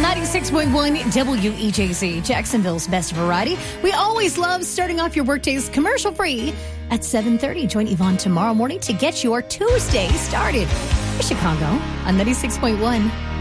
96.1 WEJC, Jacksonville's best variety. We always love starting off your workdays commercial-free at 7:30. Join Yvonne tomorrow morning to get your Tuesday started. Chicago on 96.1